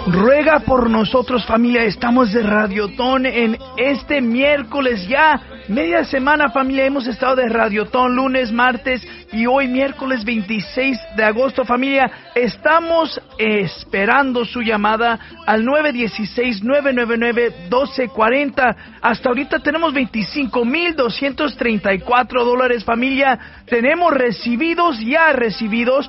Ruega por nosotros, familia. Estamos de Radiotón en este miércoles ya. Media semana, familia, hemos estado de Radiotón, lunes, martes y hoy miércoles 26 de agosto, familia. Estamos esperando su llamada al 916-999-1240. Hasta ahorita tenemos $25,234, familia. Tenemos ya recibidos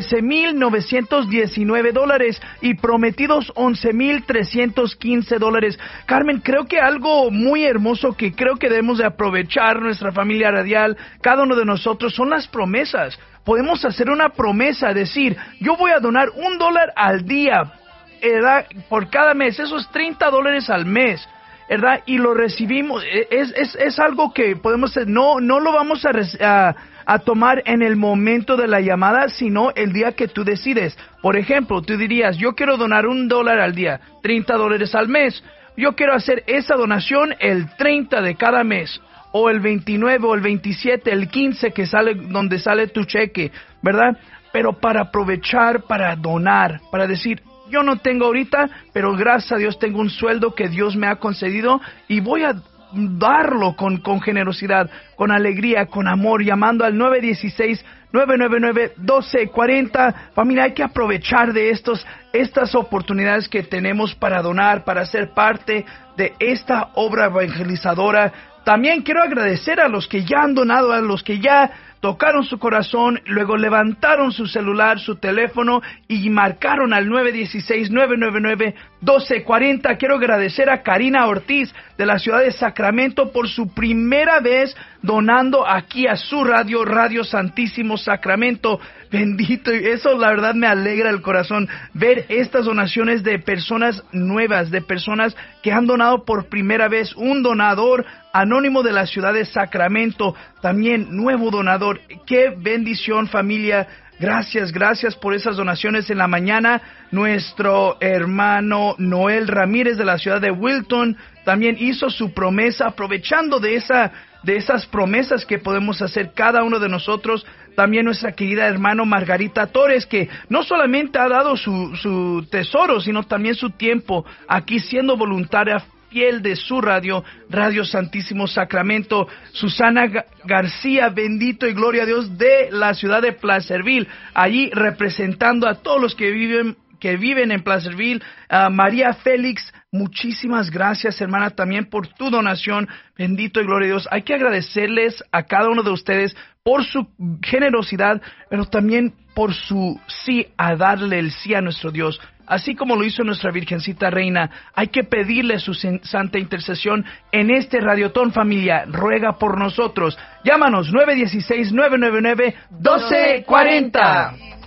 $13,919 y prometidos $11,315. Carmen, creo que algo muy hermoso que creo que debemos de aprovechar nuestra familia radial, cada uno de nosotros, son las promesas. Podemos hacer una promesa, decir, yo voy a donar $1 al día, ¿verdad? Por cada mes, esos $30 al mes, ¿verdad? Y lo recibimos, es algo que podemos hacer, no lo vamos a tomar en el momento de la llamada, sino el día que tú decides. Por ejemplo, tú dirías, yo quiero donar $1 al día, $30 al mes. Yo quiero hacer esa donación el 30 de cada mes, o el 29, o el 27, el 15 que sale, donde sale tu cheque, ¿verdad? Pero para aprovechar, para donar, para decir, yo no tengo ahorita, pero gracias a Dios tengo un sueldo que Dios me ha concedido y voy a darlo con generosidad, con alegría, con amor, llamando al 916-999-1240. Familia, hay que aprovechar de estas oportunidades que tenemos para donar, para ser parte de esta obra evangelizadora. También quiero agradecer a los que ya han donado, a los que ya tocaron su corazón, luego levantaron su celular, su teléfono y marcaron al 916-999-1240. Quiero agradecer a Karina Ortiz de la ciudad de Sacramento por su primera vez donando aquí a su radio, Radio Santísimo Sacramento. Bendito, y eso la verdad me alegra el corazón, ver estas donaciones de personas nuevas, de personas que han donado por primera vez. Un donador anónimo de la ciudad de Sacramento, también nuevo donador. Qué bendición, familia. Gracias por esas donaciones. En la mañana, nuestro hermano Noel Ramírez de la ciudad de Wilton también hizo su promesa, aprovechando de esas promesas que podemos hacer cada uno de nosotros. También nuestra querida hermano Margarita Torres, que no solamente ha dado su tesoro, sino también su tiempo aquí siendo voluntaria fiel de su radio, Radio Santísimo Sacramento. Susana García, bendito y gloria a Dios, de la ciudad de Placerville, allí representando a todos los que viven en Placerville. María Félix, muchísimas gracias, hermana, también por tu donación. Bendito y gloria a Dios. Hay que agradecerles a cada uno de ustedes por su generosidad, pero también por su sí a darle el sí a nuestro Dios. Así como lo hizo nuestra Virgencita Reina, hay que pedirle su santa intercesión en este Radiotón, familia. Ruega por nosotros. Llámanos 916-999-1240.